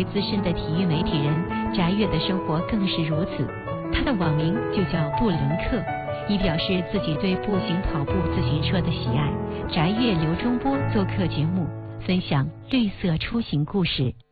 为资深的体育媒体人，翟越的生活更是如此。他的网名就叫布伦克，以表示自己对步行、跑步、自行车的喜爱。翟越、刘忠波做客节目，分享绿色出行故事。